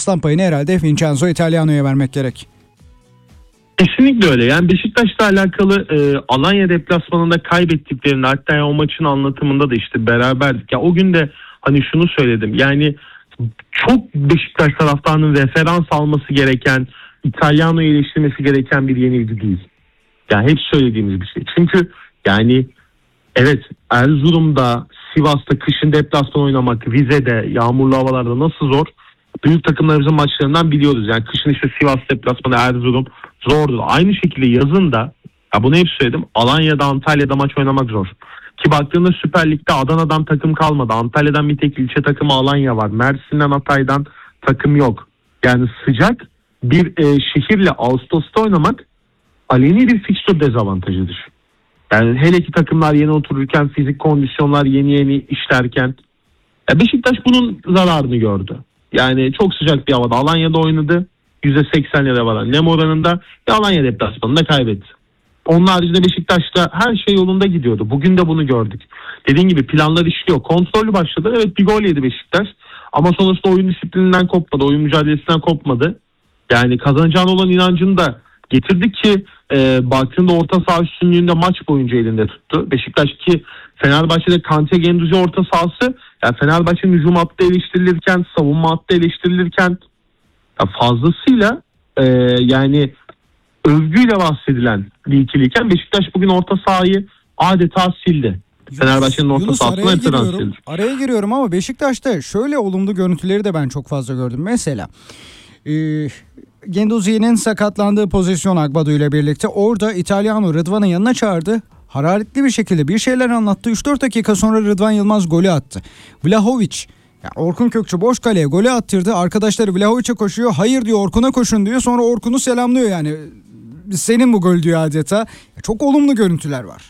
aslan payını herhalde Vincenzo Italiano'ya vermek gerek. Kesinlikle öyle. Yani Beşiktaş'la alakalı Alanya deplasmanında kaybettiklerinde, hatta ya o maçın anlatımında da işte beraberdik. Ya o gün de hani şunu söyledim. Yani çok Beşiktaş taraftarının referans alması gereken, İtalyano'yu eleştirmesi gereken bir yenilgi değil. Yani hep söylediğimiz bir şey. Çünkü yani evet, Erzurum'da, Sivas'ta kışın deplasman oynamak, Rize'de yağmurlu havalarda nasıl zor? Büyük takımlarımızın maçlarından biliyoruz. Yani kışın işte Sivas deplasmanı, Erzurum zordur. Aynı şekilde yazın da, ya bunu hep söyledim, Alanya'da, Antalya'da maç oynamak zor. Ki baktığında Süper Lig'de Adana'dan takım kalmadı. Antalya'dan bir tek ilçe takımı Alanya var. Mersin'den, Hatay'dan takım yok. Yani sıcak bir şehirle Ağustos'ta oynamak aleni bir fikstür dezavantajıdır. Yani hele ki takımlar yeni otururken, fizik kondisyonlar yeni işlerken, Beşiktaş bunun zararını gördü. Yani çok sıcak bir havada Alanya'da oynadı. %80 ya da var nem oranında, Alanya deplasmanında kaybetti. Onun haricinde Beşiktaş'ta her şey yolunda gidiyordu. Bugün de bunu gördük. Dediğim gibi planlar işliyor. Kontrollü başladı. Evet, bir gol yedi Beşiktaş. Ama sonrasında oyun disiplininden kopmadı. Oyun mücadelesinden kopmadı. Yani kazanacağına olan inancını da getirdi ki baktığında orta saha üstünlüğünde maç boyunca elinde tuttu. Beşiktaş ki Fenerbahçe'de Kante Genduzi orta sahası, yani Fenerbahçe'nin hücum hattı eleştirilirken, savunma hattı eleştirilirken fazlasıyla yani övgüyle bahsedilen bir ikiliyken Beşiktaş bugün orta sahayı adeta sildi. Fenerbahçe'nin orta sahasını hepsinden sildi. Araya giriyorum ama Beşiktaş'ta şöyle olumlu görüntüleri de ben çok fazla gördüm. Mesela Genduzi'nin sakatlandığı pozisyon Agbadu ile birlikte orada İtalyano Rıdvan'ın yanına çağırdı. Hararetli bir şekilde bir şeyler anlattı. 3-4 dakika sonra Rıdvan Yılmaz golü attı. Vlahovic, yani Orkun Kökçü boş kaleye golü attırdı. Arkadaşları Vlahovic'e koşuyor. Hayır diyor, Orkun'a koşun diyor. Sonra Orkun'u selamlıyor yani. Senin bu gol diyor adeta. Çok olumlu görüntüler var.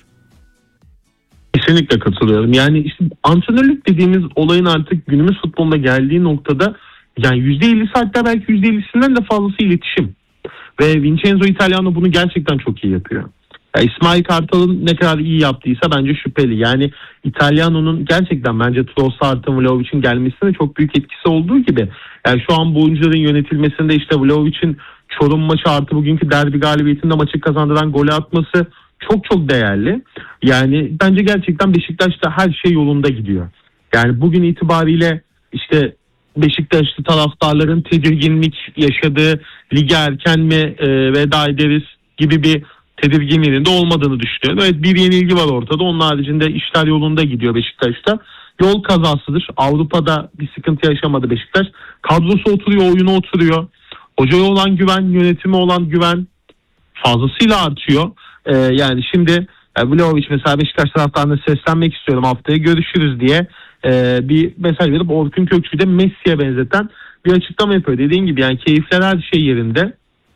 Kesinlikle katılıyorum. Yani işte antrenörlük dediğimiz olayın artık günümüz futbolunda geldiği noktada yani %50'si, hatta belki %50'sinden de fazlası iletişim. Ve Vincenzo Italiano bunu gerçekten çok iyi yapıyor. Ya İsmail Kartal'ın ne kadar iyi yaptıysa bence şüpheli. Yani İtalyano'nun gerçekten bence Trossard'ın, Vlahovic'in gelmesine çok büyük etkisi olduğu gibi. Yani şu an bu oyuncuların yönetilmesinde işte Vlahovic'in Çorum maçı artı bugünkü derbi galibiyetinde maçı kazandıran golü atması çok çok değerli. Yani bence gerçekten Beşiktaş'ta her şey yolunda gidiyor. Yani bugün itibariyle işte Beşiktaşlı taraftarların tedirginlik yaşadığı, lige erken mi veda ederiz gibi bir tedirginliğinin de olmadığını düşünüyorum. Evet, bir yenilgi var ortada. Onun haricinde işler yolunda gidiyor Beşiktaş'ta. Yol kazasıdır. Avrupa'da bir sıkıntı yaşamadı Beşiktaş. Kadrosu oturuyor, oyunu oturuyor. Hocaya olan güven, yönetime olan güven fazlasıyla artıyor. Yani şimdi Vlahovic mesela Beşiktaş taraftarına seslenmek istiyorum, haftaya görüşürüz diye bir mesaj verip Orkun Kökçü'yü de Messi'ye benzeten bir açıklama yapıyor. Dediğin gibi yani keyifler, her şey yerinde.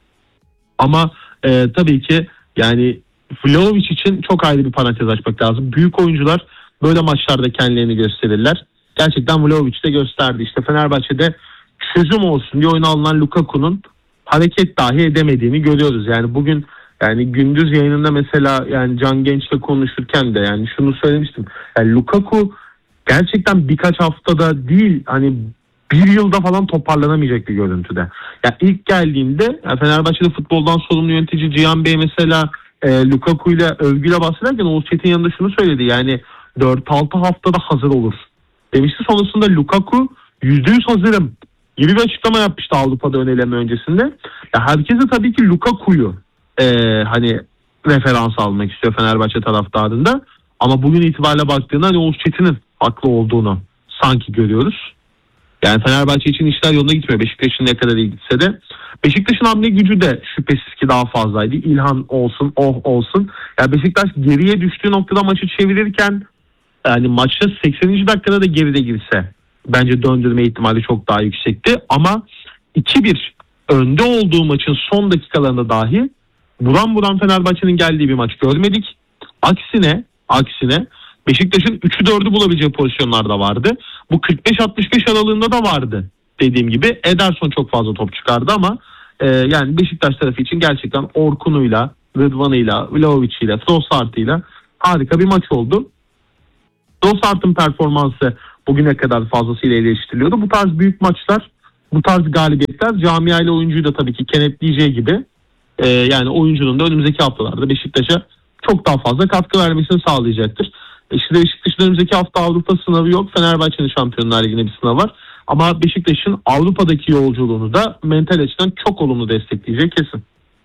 Ama tabii ki yani Vlahovic için çok ayrı bir parantez açmak lazım. Büyük oyuncular böyle maçlarda kendilerini gösterirler. Gerçekten Vlahovic de gösterdi. İşte Fenerbahçe'de çözüm olsun diye oyuna alınan Lukaku'nun hareket dahi edemediğini görüyoruz. Yani bugün yani gündüz yayınında mesela yani Can Genç'le konuşurken de yani şunu söylemiştim. Yani Lukaku gerçekten birkaç haftada değil, hani bir yılda falan toparlanamayacak bir görüntüde. Yani ilk geldiğinde yani Fenerbahçe'de futboldan sorumlu yönetici Cihan Bey mesela Lukaku ile övgüyle bahsederken Oğuz Çetin yanında şunu söyledi. Yani 4-6 haftada hazır olur demişti. Sonrasında Lukaku %100 hazırım gibi bir açıklama yapmıştı Avrupa'da ön eleme öncesinde. Ya herkes de tabii ki Lukaku'yu hani referans almak istiyor Fenerbahçe taraftarında. Ama bugün itibariyle baktığında hani Oğuz Çetin'in haklı olduğunu sanki görüyoruz. Yani Fenerbahçe için işler yolunda gitmiyor. Beşiktaş'ın ne kadar iyi gitse de. Beşiktaş'ın hamle gücü de şüphesiz ki daha fazlaydı. İlhan olsun, olsun. Yani Beşiktaş geriye düştüğü noktada maçı çevirirken yani maçta 80. dakikada da geride girse bence döndürme ihtimali çok daha yüksekti. Ama 2-1 önde olduğu maçın son dakikalarında dahi buran Fenerbahçe'nin geldiği bir maç görmedik. Aksine Beşiktaş'ın 3'ü 4'ü bulabileceği pozisyonlar da vardı. Bu 45-65 aralığında da vardı. Dediğim gibi Ederson çok fazla top çıkardı ama yani Beşiktaş tarafı için gerçekten Orkun'uyla, Rıdvan'ıyla, Vlahovic'iyle, Trossard'ıyla harika bir maç oldu. Trossard'ın performansı bugüne kadar fazlasıyla eleştiriliyordu. Bu tarz büyük maçlar bu tarz galibiyetler camiayla oyuncuyu da tabii ki kenetleyeceği gibi yani oyuncunun da önümüzdeki haftalarda Beşiktaş'a çok daha fazla katkı vermesini sağlayacaktır. İşte Beşiktaş'ın önümüzdeki hafta Avrupa sınavı yok. Fenerbahçe'nin Şampiyonlar Ligi'nde bir sınav var. Ama Beşiktaş'ın Avrupa'daki yolculuğunu da mental açıdan çok olumlu destekleyecek kesin.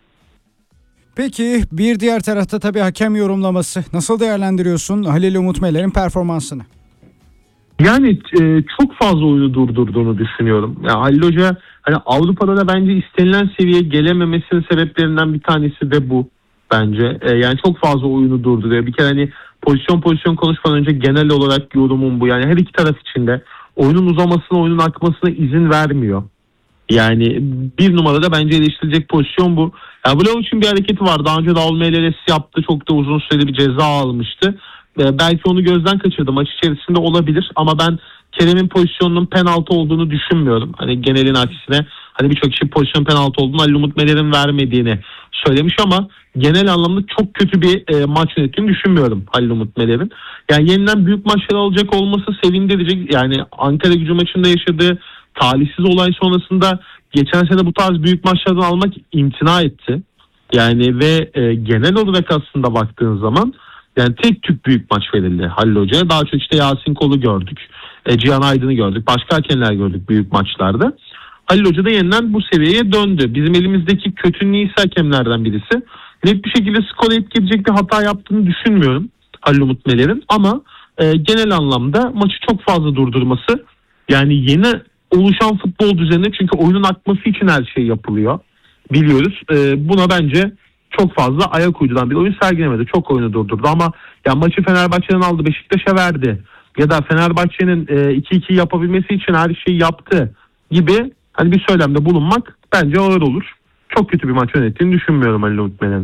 Peki bir diğer tarafta tabii hakem yorumlaması. Nasıl değerlendiriyorsun Halil Umut Meler'in performansını? Yani çok fazla oyunu durdurduğunu düşünüyorum. Yani Halil Hoca hani Avrupa'da da bence istenilen seviyeye gelememesinin sebeplerinden bir tanesi de bu bence. Yani çok fazla oyunu durduruyor. Bir kere hani pozisyon konuşmadan önce genel olarak yorumum bu. Yani her iki taraf için de oyunun uzamasına, oyunun akmasına izin vermiyor. Yani bir numarada bence eleştirilecek pozisyon bu. Ya Vlahovic'in bir hareketi var. Daha önce de Almeyleres yaptı. Çok da uzun süreli bir ceza almıştı. Belki onu gözden kaçırdı. Maç içerisinde olabilir. Ama ben Kerem'in pozisyonunun penaltı olduğunu düşünmüyorum. Hani genelin aksine hani birçok kişi pozisyon penaltı olduğunu Halil Umut Meler'in vermediğini söylemiş ama genel anlamda çok kötü bir maç yönettiğini düşünmüyorum Halil Umut Meler'in. Yani yeniden büyük maçlar alacak olması sevindirici. Yani Ankara Gücü maçında yaşadığı talihsiz olay sonrasında geçen sene bu tarz büyük maçlardan almak imtina etti. Yani ve genel olarak aslında baktığın zaman yani tek tük büyük maç verildi Halil Hoca'ya. Daha çok işte Yasin Kol'u gördük. Cihan Aydın'ı gördük. Başka hakemler gördük büyük maçlarda. Halil Hoca da yeniden bu seviyeye döndü. Bizim elimizdeki kötü iyisi hakemlerden birisi. Net bir şekilde skora etkileyecek bir hata yaptığını düşünmüyorum Halil Umut Meler'in. Ama genel anlamda maçı çok fazla durdurması, yani yeni oluşan futbol düzenine, çünkü oyunun akması için her şey yapılıyor biliyoruz. Buna bence çok fazla ayak uyduran bir oyun sergilemedi. Çok oyunu durdurdu ama ya maçı Fenerbahçe'den aldı, Beşiktaş'a verdi. Ya da Fenerbahçe'nin 2-2 yapabilmesi için her şeyi yaptı gibi hani bir söylemde bulunmak bence ağır olur. Çok kötü bir maç yönettiğini düşünmüyorum Halil Umut Meler'in.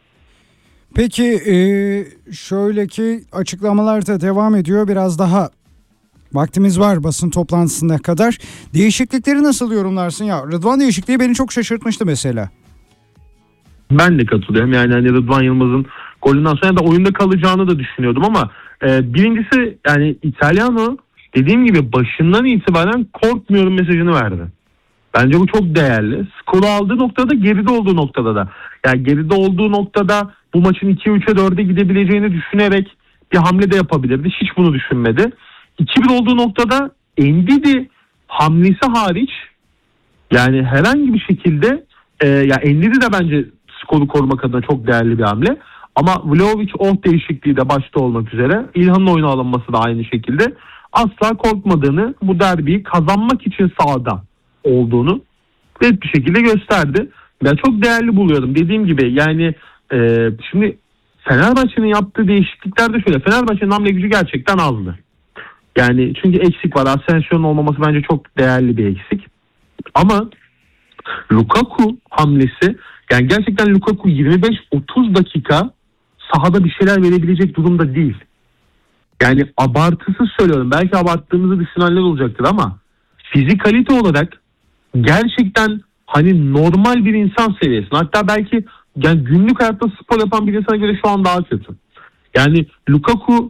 Peki şöyle ki açıklamalar da devam ediyor. Biraz daha vaktimiz var basın toplantısına kadar. Değişiklikleri nasıl yorumlarsın? Ya Rıdvan değişikliği beni çok şaşırtmıştı mesela. Ben de katılıyorum. Yani hani Rıdvan Yılmaz'ın golünden sonra da oyunda kalacağını da düşünüyordum ama birincisi yani İtalyano dediğim gibi başından itibaren korkmuyorum mesajını verdi. Bence bu çok değerli. Skoru aldığı noktada, geride olduğu noktada da. Yani geride olduğu noktada bu maçın 2-3'e 4'e gidebileceğini düşünerek bir hamle de yapabilirdi. Hiç bunu düşünmedi. 2-1 olduğu noktada Ndidi hamlesi hariç yani herhangi bir şekilde ya Ndidi de bence skoru korumak adına çok değerli bir hamle. Ama Vlahovic değişikliği de başta olmak üzere, İlhan'ın oyuna alınması da aynı şekilde, asla korkmadığını, bu derbiyi kazanmak için sahada olduğunu net bir şekilde gösterdi. Ben çok değerli buluyorum. Dediğim gibi yani şimdi Fenerbahçe'nin yaptığı değişiklikler de şöyle. Fenerbahçe'nin hamle gücü gerçekten azdı. Yani çünkü eksik var. Asensio'nun olmaması bence çok değerli bir eksik. Ama Lukaku hamlesi, yani gerçekten Lukaku 25-30 dakika sahada bir şeyler verebilecek durumda değil. Yani abartısız söylüyorum. Belki abarttığımızı düşünenler olacaktır ama fizikalite olarak gerçekten hani normal bir insan seviyesinde, hatta belki yani günlük hayatta spor yapan bir insana göre şu an daha kötü. Yani Lukaku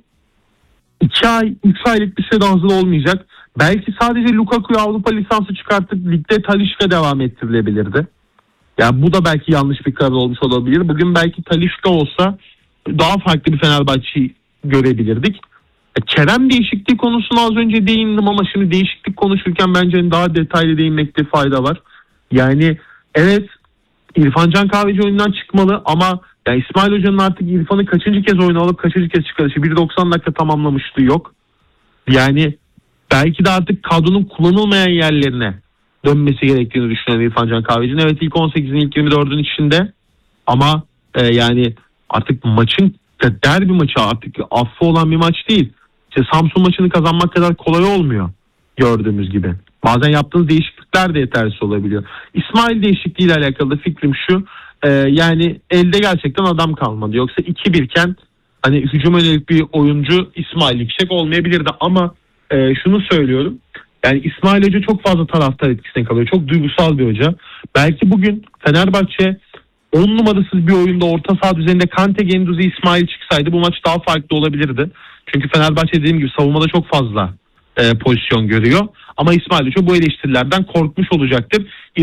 2 ay 3 aylık bir sürede hazır olmayacak. Belki sadece Lukaku'ya Avrupa lisansı çıkartıp ligde Talisca devam ettirilebilirdi. Yani bu da belki yanlış bir karar olmuş olabilir. Bugün belki Talisca olsa daha farklı bir Fenerbahçe'yi görebilirdik. Kerem değişikliği konusuna az önce değindim ama şimdi değişiklik konuşurken bence daha detaylı değinmekte fayda var. Yani evet, İrfan Can Kahveci oyundan çıkmalı ama yani İsmail Hoca'nın artık İrfan'ı kaçıncı kez oyuna alıp kaçıncı kez çıkarışı, 1.90 dakika tamamlamışlığı yok. Yani belki de artık kadronun kullanılmayan yerlerine dönmesi gerektiğini düşünüyorum İrfan Can Kahveci'nin. Evet, ilk 18'in ilk 24'ün içinde ama yani artık maçın derbi maçı artık affı olan bir maç değil. İşte Samsun maçını kazanmak kadar kolay olmuyor gördüğümüz gibi. Bazen yaptığınız değişiklikler de yetersiz olabiliyor. İsmail değişikliği ile alakalı da fikrim şu. Yani elde gerçekten adam kalmadı. Yoksa 2-1 iken hani hücum yönelik bir oyuncu İsmail yüksek olmayabilirdi ama şunu söylüyorum. Yani İsmail Hoca çok fazla taraftar etkisine kalıyor. Çok duygusal bir hoca. Belki bugün Fenerbahçe 10 numarasız bir oyunda orta saha düzeninde Kante, Guendouzi, İsmail çıksaydı bu maç daha farklı olabilirdi. Çünkü Fenerbahçe dediğim gibi savunmada çok fazla pozisyon görüyor. Ama İsmail Hoca bu eleştirilerden korkmuş olacaktır.